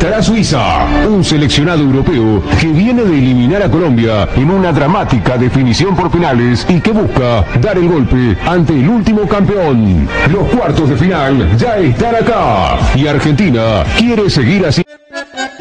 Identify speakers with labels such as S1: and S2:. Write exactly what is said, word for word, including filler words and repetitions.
S1: estará Suiza, un seleccionado europeo que viene de eliminar a Colombia en una dramática definición por penales y que busca dar el golpe ante el último campeón. Los cuartos de final ya están acá y Argentina quiere seguir haciendo